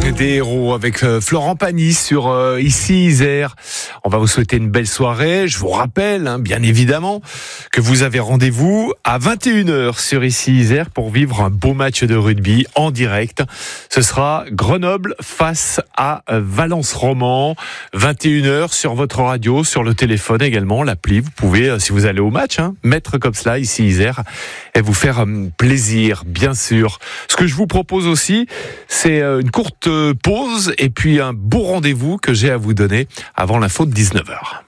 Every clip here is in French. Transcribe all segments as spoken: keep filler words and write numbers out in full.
des héros avec euh, Florent Pagny sur euh, Ici Isère. On va vous souhaiter une belle soirée. Je vous rappelle, hein, bien évidemment, que vous avez rendez-vous à vingt et une heures sur Ici Isère pour vivre un beau match de rugby en direct. Ce sera Grenoble face à Valence Roman. vingt et une heures sur votre radio, sur le téléphone également, l'appli. Vous pouvez, si vous allez au match, hein, mettre comme cela Ici Isère et vous faire euh, plaisir, bien sûr. Ce que je vous propose aussi, c'est une courte pause et puis un beau rendez-vous que j'ai à vous donner avant l'info de dix-neuf heures.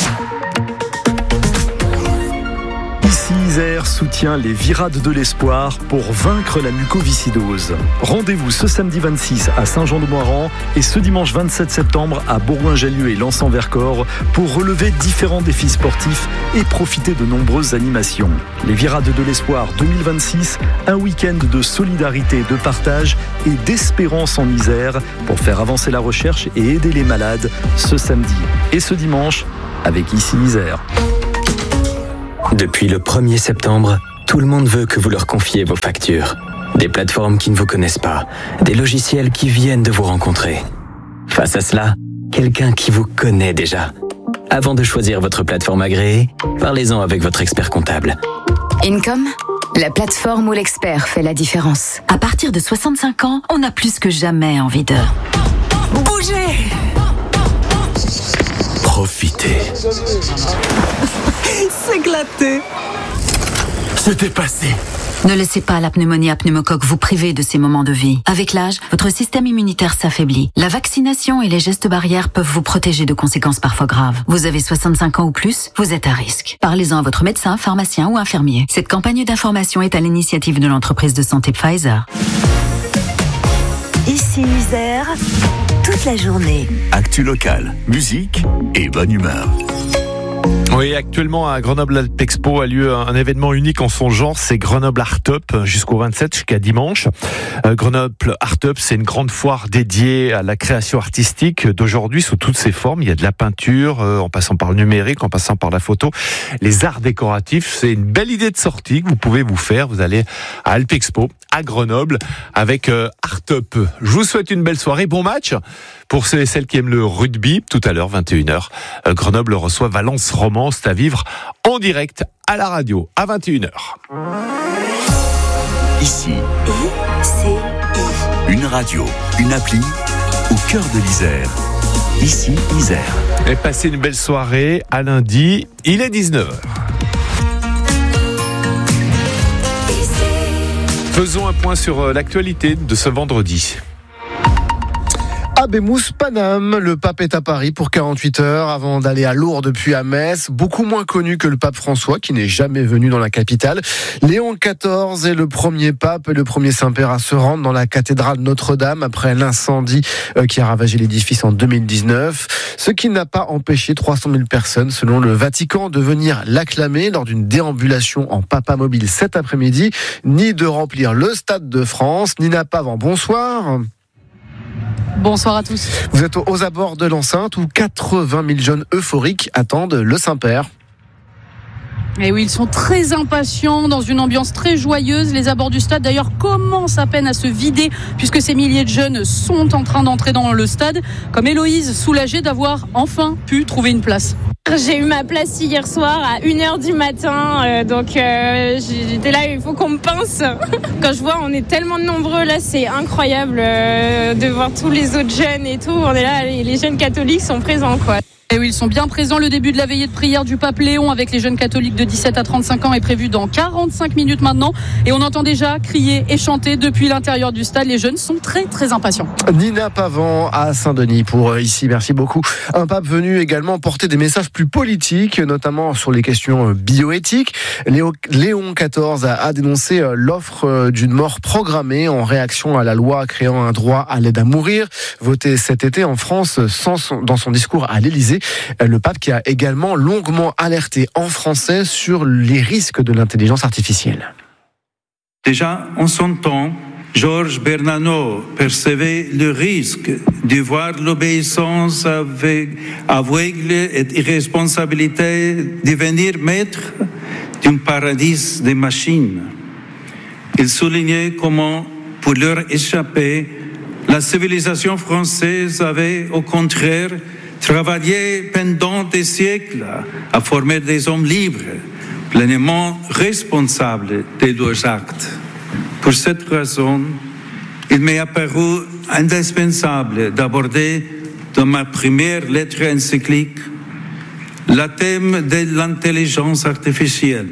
Ici Isère soutient les Virades de l'Espoir pour vaincre la mucoviscidose. Rendez-vous ce samedi vingt-six à Saint-Jean-de-Moiran et ce dimanche vingt-sept septembre à Bourgoin-Jallieu et Lens-en-Vercors pour relever différents défis sportifs et profiter de nombreuses animations. Les Virades de l'Espoir deux mille vingt-six, un week-end de solidarité, de partage et d'espérance en Isère pour faire avancer la recherche et aider les malades ce samedi et ce dimanche avec Ici Isère. Depuis le premier septembre, tout le monde veut que vous leur confiez vos factures. Des plateformes qui ne vous connaissent pas, des logiciels qui viennent de vous rencontrer. Face à cela, quelqu'un qui vous connaît déjà. Avant de choisir votre plateforme agréée, parlez-en avec votre expert comptable. Income, la plateforme où l'expert fait la différence. À partir de soixante-cinq ans, on a plus que jamais envie de bouger. Profitez. S'éclater. Se dépasser. Ne laissez pas la pneumonie à pneumocoque vous priver de ces moments de vie. Avec l'âge, votre système immunitaire s'affaiblit. La vaccination et les gestes barrières peuvent vous protéger de conséquences parfois graves. Vous avez soixante-cinq ans ou plus, vous êtes à risque. Parlez-en à votre médecin, pharmacien ou infirmier. Cette campagne d'information est à l'initiative de l'entreprise de santé Pfizer. Ici Isère, toute la journée. Actu locale, musique et bonne humeur. Oui, actuellement à Grenoble Alp Expo a lieu un événement unique en son genre, c'est Grenoble Art Up jusqu'au vingt-sept, jusqu'à dimanche. Euh, Grenoble Art Up, c'est une grande foire dédiée à la création artistique d'aujourd'hui sous toutes ses formes. Il y a de la peinture, euh, en passant par le numérique, en passant par la photo, les arts décoratifs. C'est une belle idée de sortie que vous pouvez vous faire. Vous allez à Alp Expo, à Grenoble, avec euh, Art Up. Je vous souhaite une belle soirée, bon match pour ceux et celles qui aiment le rugby. Tout à l'heure, vingt et une heures, euh, Grenoble reçoit Valence Roman. C'est à vivre en direct à la radio à vingt et une heures. Ici, I-C-I. une radio, une appli au cœur de l'Isère. Ici, Isère. Et passez une belle soirée à lundi, il est dix-neuf heures. Faisons un point sur l'actualité de ce vendredi. Abemous Paname, le pape est à Paris pour quarante-huit heures avant d'aller à Lourdes puis à Metz. Beaucoup moins connu que le pape François qui n'est jamais venu dans la capitale. Léon quatorze est le premier pape et le premier Saint-Père à se rendre dans la cathédrale Notre-Dame après l'incendie qui a ravagé l'édifice en deux mille dix-neuf. Ce qui n'a pas empêché trois cent mille personnes selon le Vatican de venir l'acclamer lors d'une déambulation en papa mobile cet après-midi, ni de remplir le Stade de France. Nina Pavan, bonsoir. Bonsoir à tous. Vous êtes aux abords de l'enceinte où quatre-vingt mille jeunes euphoriques attendent le Saint-Père. Et oui, ils sont très impatients dans une ambiance très joyeuse. Les abords du stade d'ailleurs commencent à peine à se vider puisque ces milliers de jeunes sont en train d'entrer dans le stade. Comme Héloïse, soulagée d'avoir enfin pu trouver une place. J'ai eu ma place hier soir à une heure du matin, euh, donc euh, j'étais là, il faut qu'on me pince. Quand je vois, on est tellement nombreux là, c'est incroyable euh, de voir tous les autres jeunes et tout. On est là, les, les jeunes catholiques sont présents, quoi. Et oui, ils sont bien présents. Le début de la veillée de prière du pape Léon avec les jeunes catholiques de dix-sept à trente-cinq ans est prévu dans quarante-cinq minutes maintenant. Et on entend déjà crier et chanter depuis l'intérieur du stade. Les jeunes sont très très impatients. Nina Pavan à Saint-Denis pour Ici. Merci beaucoup. Un pape venu également porter des messages plus politiques, notamment sur les questions bioéthiques. Léo, Léon quatorze a, a dénoncé l'offre d'une mort programmée en réaction à la loi créant un droit à l'aide à mourir, votée cet été en France sans son, dans son discours à l'Élysée. Le pape qui a également longuement alerté en français sur les risques de l'intelligence artificielle. Déjà, en son temps, Georges Bernanos percevait le risque de voir l'obéissance aveugle et irresponsabilité devenir maître d'un paradis des machines. Il soulignait comment, pour leur échapper, La civilisation française avait, au contraire, travaillé pendant des siècles à former des hommes libres, pleinement responsables de leurs actes. Pour cette raison, il m'est apparu indispensable d'aborder dans ma première lettre encyclique le thème de l'intelligence artificielle,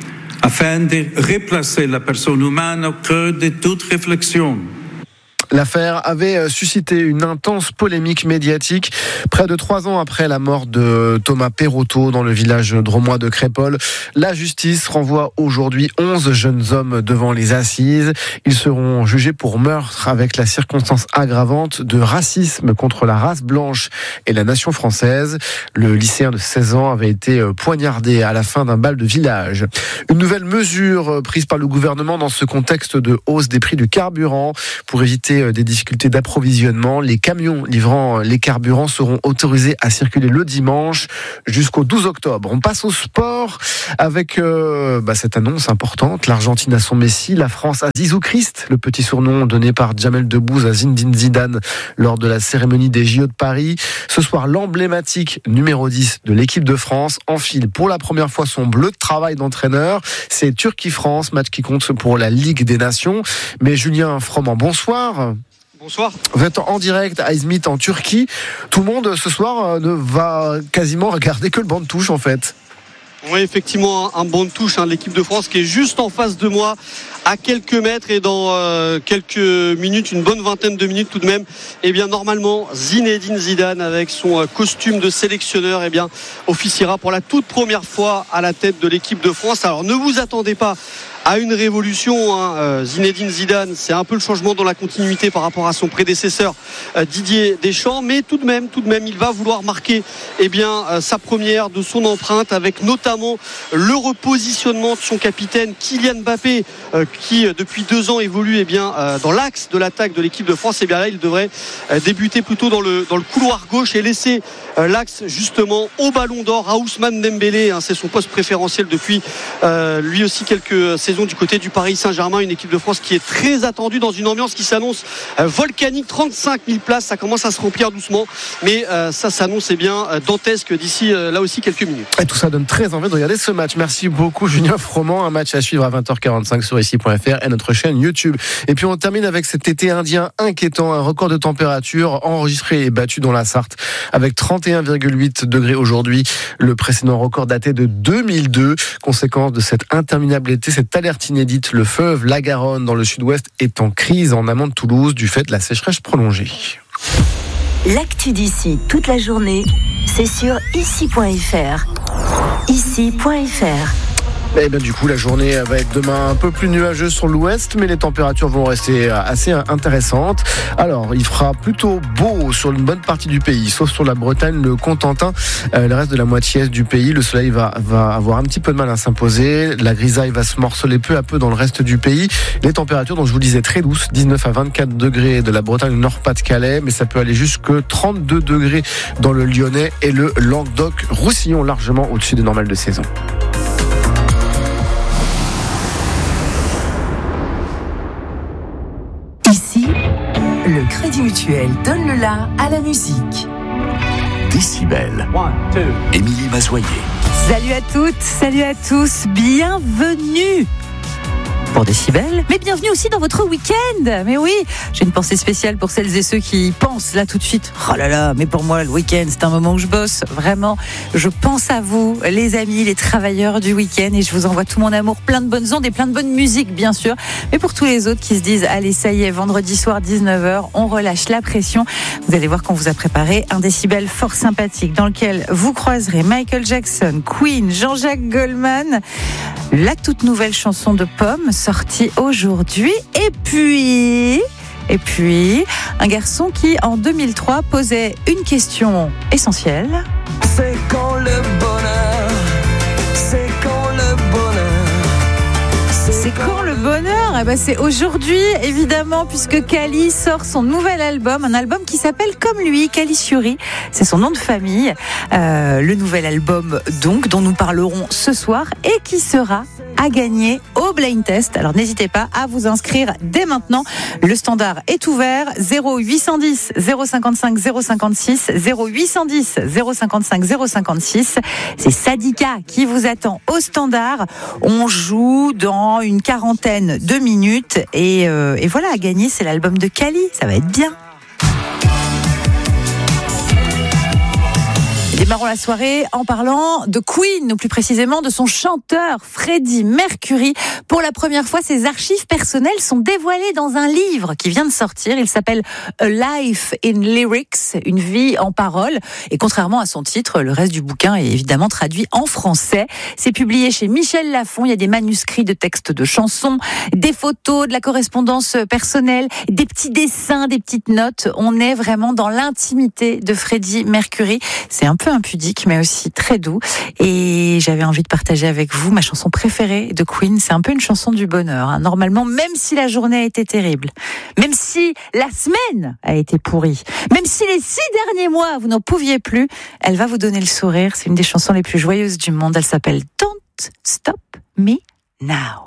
afin de replacer la personne humaine au cœur de toute réflexion. L'affaire avait suscité une intense polémique médiatique. Près de trois ans après la mort de Thomas Perrotto dans le village drômois de Crépol, la justice renvoie aujourd'hui onze jeunes hommes devant les assises. Ils seront jugés pour meurtre avec la circonstance aggravante de racisme contre la race blanche et la nation française. Le lycéen de seize ans avait été poignardé à la fin d'un bal de village. Une nouvelle mesure prise par le gouvernement dans ce contexte de hausse des prix du carburant pour éviter des difficultés d'approvisionnement. Les camions livrant les carburants seront autorisés à circuler le dimanche jusqu'au douze octobre. On passe au sport avec euh, bah, cette annonce importante. L'Argentine a son Messi, la France a Zizou Christ, le petit surnom donné par Jamel Debbouze à Zinedine Zidane lors de la cérémonie des J O de Paris. Ce soir, l'emblématique numéro dix de l'équipe de France enfile pour la première fois son bleu de travail d'entraîneur. C'est Turquie-France, match qui compte pour la Ligue des Nations. Mais Julien Froment, bonsoir. Bonsoir. Vous êtes en direct à Izmit en Turquie. Tout le monde ce soir ne va quasiment regarder que le banc de touche en fait. Oui, effectivement, un banc de touche hein, de l'équipe de France qui est juste en face de moi, à quelques mètres, et dans euh, quelques minutes, une bonne vingtaine de minutes tout de même, eh bien normalement Zinedine Zidane avec son euh, costume de sélectionneur, eh bien officiera pour la toute première fois à la tête de l'équipe de France. Alors ne vous attendez pas à une révolution, hein. euh, Zinedine Zidane, c'est un peu le changement dans la continuité par rapport à son prédécesseur euh, Didier Deschamps, mais tout de même, tout de même, il va vouloir marquer eh bien euh, sa première de son empreinte avec notamment le repositionnement de son capitaine Kylian Mbappé, euh, qui euh, depuis deux ans évolue eh bien euh, dans l'axe de l'attaque de l'équipe de France. Et eh bien là, il devrait euh, débuter plutôt dans le dans le couloir gauche et laisser euh, l'axe justement au Ballon d'Or à Ousmane Dembélé. Hein, c'est son poste préférentiel depuis euh, lui aussi quelques saisons du côté du Paris Saint-Germain, une équipe de France qui est très attendue dans une ambiance qui s'annonce euh, volcanique. Trente-cinq mille places, ça commence à se remplir doucement, mais euh, ça s'annonce eh bien euh, dantesque d'ici euh, là aussi quelques minutes. Et tout ça donne très envie de regarder ce match. Merci beaucoup Julien Froment, un match à suivre à vingt heures quarante-cinq sur ici point f r et notre chaîne YouTube. Et puis on termine avec cet été indien inquiétant, un record de température enregistré et battu dans la Sarthe avec trente et un virgule huit degrés aujourd'hui. Le précédent record daté de deux mille deux. Conséquence de cet interminable été, cette alerte inédite, le fleuve la Garonne dans le sud-ouest est en crise en amont de Toulouse du fait de la sécheresse prolongée. L'actu d'ici toute la journée, c'est sur ici point f r. ici point f r. Et bien du coup la journée va être demain un peu plus nuageuse sur l'ouest, mais les températures vont rester assez intéressantes. Alors il fera plutôt beau sur une bonne partie du pays, sauf sur la Bretagne, le Cotentin, euh, le reste de la moitié est du pays. Le soleil va, va avoir un petit peu de mal à s'imposer, la grisaille va se morceler peu à peu dans le reste du pays. Les températures, dont je vous le disais, très douces, dix-neuf à vingt-quatre degrés de la Bretagne au Nord-Pas-de-Calais, mais ça peut aller jusque trente-deux degrés dans le Lyonnais et le Languedoc-Roussillon, largement au-dessus des normales de saison. Le Crédit Mutuel donne le la à la musique. Décibel. Émilie Mazoyer. Salut à toutes, salut à tous, bienvenue pour Décibel, mais bienvenue aussi dans votre week-end. Mais oui, j'ai une pensée spéciale pour celles et ceux qui pensent là tout de suite, oh là là, mais pour moi le week-end c'est un moment où je bosse, vraiment, je pense à vous, les amis, les travailleurs du week-end, et je vous envoie tout mon amour, plein de bonnes ondes et plein de bonne musique bien sûr, mais pour tous les autres qui se disent, allez ça y est, vendredi soir dix-neuf heures, on relâche la pression, vous allez voir qu'on vous a préparé un Décibel fort sympathique dans lequel vous croiserez Michael Jackson, Queen, Jean-Jacques Goldman, la toute nouvelle chanson de Pomme sortie aujourd'hui, et puis et puis un garçon qui en deux mille trois posait une question essentielle. C'est quand le bonheur, c'est quand le bonheur, c'est, c'est quand le bonheur. Eh ben c'est aujourd'hui évidemment, puisque Kali sort son nouvel album, un album qui s'appelle comme lui, Kalisuri, c'est son nom de famille. Euh, le nouvel album donc dont nous parlerons ce soir et qui sera à gagner au Blind Test. Alors n'hésitez pas à vous inscrire dès maintenant. Le standard est ouvert. zéro huit cent dix zéro cinquante-cinq zéro cinquante-six zéro huit cent dix zéro cinquante-cinq zéro cinquante-six. C'est Sadika qui vous attend au standard. On joue dans une quarantaine de minutes et, euh, et voilà, à gagner, c'est l'album de Kali. Ça va être bien. Démarrons la soirée en parlant de Queen, ou plus précisément de son chanteur Freddie Mercury. Pour la première fois, ses archives personnelles sont dévoilées dans un livre qui vient de sortir. Il s'appelle A Life in Lyrics, une vie en paroles. Et contrairement à son titre, le reste du bouquin est évidemment traduit en français. C'est publié chez Michel Lafon. Il y a des manuscrits de textes de chansons, des photos, de la correspondance personnelle, des petits dessins, des petites notes. On est vraiment dans l'intimité de Freddie Mercury. C'est un peu impudique, mais aussi très doux. Et j'avais envie de partager avec vous ma chanson préférée de Queen. C'est un peu une chanson du bonheur, hein. Normalement, même si la journée a été terrible, même si la semaine a été pourrie, même si les six derniers mois, vous n'en pouviez plus, elle va vous donner le sourire. C'est une des chansons les plus joyeuses du monde. Elle s'appelle Don't Stop Me Now.